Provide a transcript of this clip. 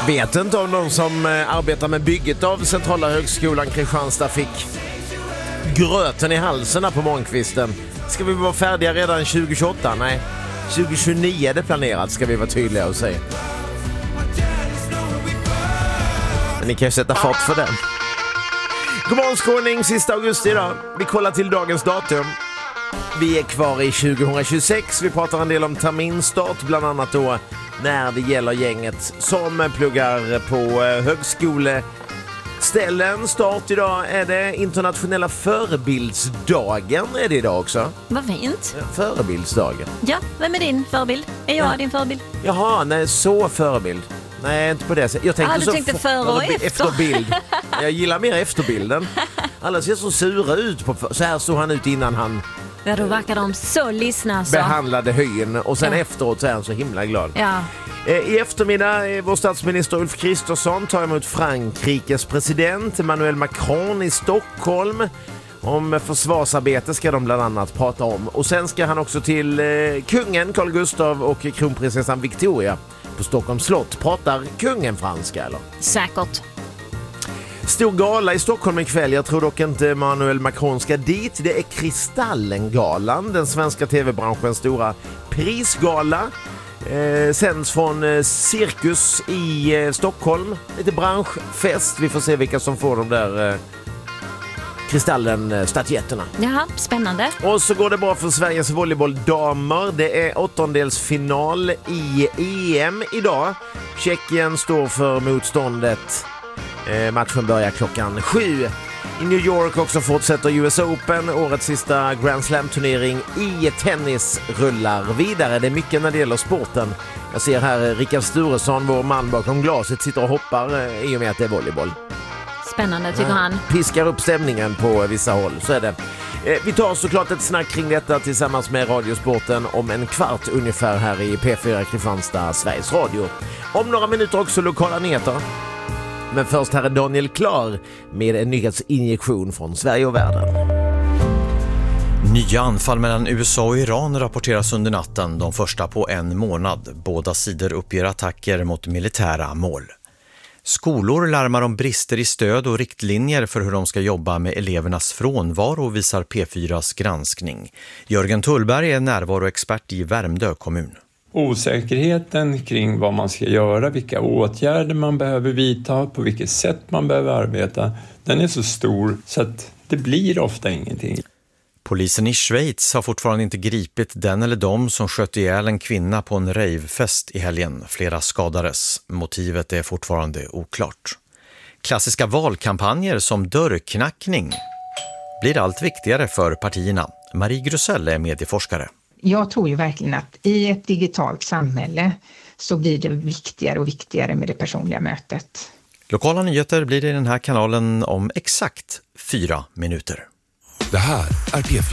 Vet inte om de som arbetar med bygget av Centrala högskolan Kristianstad fick gröten i halsen på morgonkvisten. Ska vi vara färdiga redan 2028? Nej, 2029 är det planerat, ska vi vara tydliga och säga. Men ni kan ju sätta fart för den. Godmorgon skåning, sista augusti idag. Vi kollar till dagens datum. Vi är kvar i 2026. Vi pratar en del om terminstart, bland annat då när det gäller gänget som pluggar på högskoleställen. Start idag är det internationella förebildsdagen, är det idag också. Vad fint. Förebildsdagen. Ja, vem är din förebild? Är jag din förebild? Jaha, nej, så förebild. Nej, inte på det sättet. Jag tänkte du tänkte före och efter bild. Jag gillar mer efterbilden. Alla ser så sura ut. Så här såg han ut innan han... Ja, då verkar de så lyssna. Så. Behandlade höjen och sen efteråt så är han så himla glad. Ja. I eftermiddag vår statsminister Ulf Kristersson tar emot Frankrikes president Emmanuel Macron i Stockholm. Om försvarsarbete ska de bland annat prata om. Och sen ska han också till kungen Carl Gustaf och kronprinsessan Victoria på Stockholms slott. Pratar kungen franska eller? Säkert. Stor gala i Stockholm ikväll. Jag tror dock inte Emmanuel Macron ska dit. Det är Kristallengalan, den svenska tv-branschens stora prisgala. Sänds från Cirkus i Stockholm. Lite branschfest. Vi får se vilka som får de där Kristallen-statyetterna. Jaha, spännande. Och så går det bra för Sveriges volleybolldamer. Det är åttondelsfinal i EM idag. Tjeckien står för motståndet. Matchen börjar 7:00. I New York också fortsätter US Open. Årets sista Grand Slam-turnering i tennis rullar vidare. Det är mycket när det gäller sporten. Jag ser här Rickard Sturesson, vår man bakom glaset, sitter och hoppar i och med att det är volleyboll. Spännande tycker han. Piskar upp stämningen på vissa håll, så är det. Vi tar såklart ett snack kring detta tillsammans med Radiosporten om en kvart ungefär här i P4 Kristianstad, Sveriges Radio. Om några minuter också lokala nyheter. Men först här är Daniel Klar med en nyhetsinjektion från Sverige och världen. Nya anfall mellan USA och Iran rapporteras under natten, de första på en månad. Båda sidor uppger attacker mot militära mål. Skolor larmar om brister i stöd och riktlinjer för hur de ska jobba med elevernas frånvaro, visar P4s granskning. Jörgen Tullberg är närvaroexpert i Värmdö kommun. Osäkerheten kring vad man ska göra, vilka åtgärder man behöver vidta, på vilket sätt man behöver arbeta, den är så stor så att det blir ofta ingenting. Polisen i Schweiz har fortfarande inte gripit den eller de som sköt ihjäl en kvinna på en ravefest i helgen. Flera skadades. Motivet är fortfarande oklart. Klassiska valkampanjer som dörrknackning blir allt viktigare för partierna. Marie Grusell är medieforskare. Jag tror ju verkligen att i ett digitalt samhälle så blir det viktigare och viktigare med det personliga mötet. Lokala nyheter blir det i den här kanalen om exakt 4 minuter. Det här är P4.